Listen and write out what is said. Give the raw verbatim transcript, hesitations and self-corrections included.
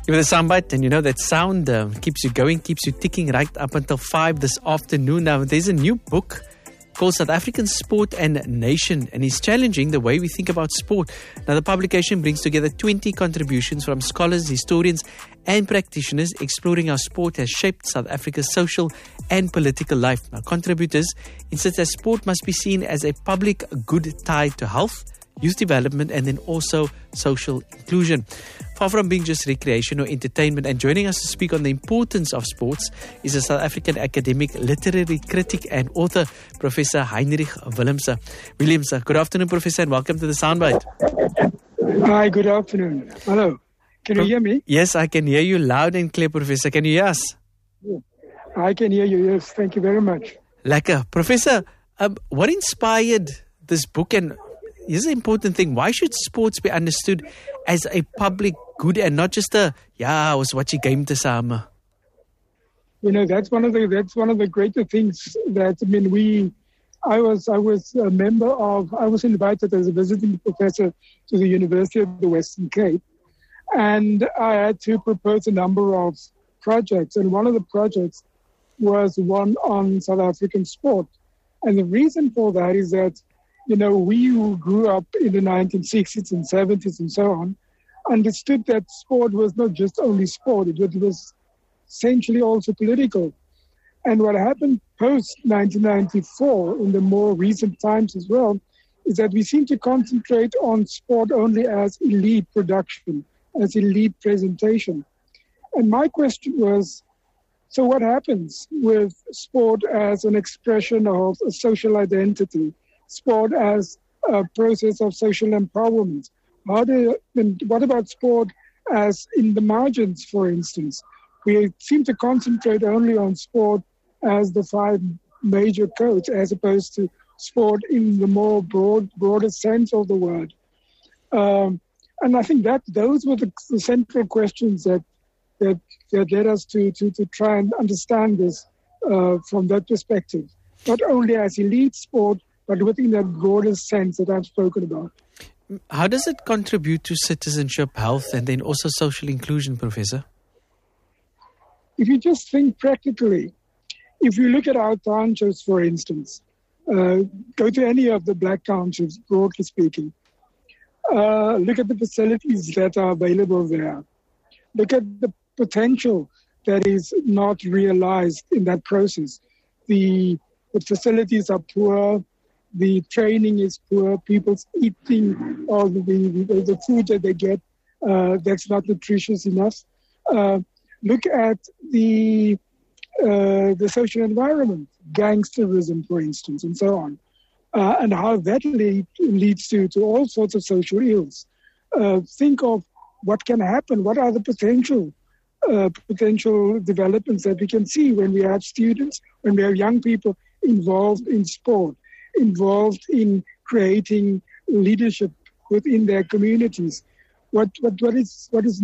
With a soundbite, and you know that sound uh, keeps you going, keeps you ticking right up until five this afternoon. Now, there's a new book called South African Sport and Nation, and it's challenging the way we think about sport. Now, the publication brings together twenty contributions from scholars, historians, and practitioners exploring how sport has shaped South Africa's social and political life. Now, contributors insist that sport must be seen as a public good tied to health, youth development, and then also social inclusion. Far from being just recreation or entertainment, and joining us to speak on the importance of sports is a South African academic, literary critic, and author, Professor Heinrich Willemse. Williams, good afternoon, Professor, and welcome to the Soundbite. Hi, good afternoon. Hello. Can you hear me? Yes, I can hear you loud and clear, Professor. Can you hear us? I can hear you, yes. Thank you very much. Lekker. Professor, um, what inspired this book, and here's the important thing: why should sports be understood as a public good and not just a yeah, I was watching game tesame? You know, that's one of the that's one of the greater things that I mean we I was I was a member of I was invited as a visiting professor to the University of the Western Cape, and I had to propose a number of projects, and one of the projects was one on South African sport. And the reason for that is that, you know, we who grew up in the nineteen sixties and seventies and so on, understood that sport was not just only sport, it was essentially also political. And what happened post nineteen ninety-four, in the more recent times as well, is that we seem to concentrate on sport only as elite production, as elite presentation. And my question was, so what happens with sport as an expression of a social identity? Sport as a process of social empowerment? How do, and what about sport as in the margins, for instance? We seem to concentrate only on sport as the five major codes, as opposed to sport in the more broad, broader sense of the word. Um, and I think that those were the, the central questions that that, that led us to, to, to try and understand this uh, from that perspective. Not only as elite sport, but within that broader sense that I've spoken about. How does it contribute to citizenship, health, and then also social inclusion, Professor? If you just think practically, if you look at our townships, for instance, uh, go to any of the black townships, broadly speaking, uh, look at the facilities that are available there. Look at the potential that is not realized in that process. The, the facilities are poor. The training is poor. People's eating all the, the, the food that they get uh, that's not nutritious enough. Uh, look at the uh, the social environment, gangsterism, for instance, and so on, uh, and how that lead, leads to, to all sorts of social ills. Uh, think of what can happen. What are the potential uh, potential developments that we can see when we have students, when we have young people involved in sport, involved in creating leadership within their communities? What what what is what is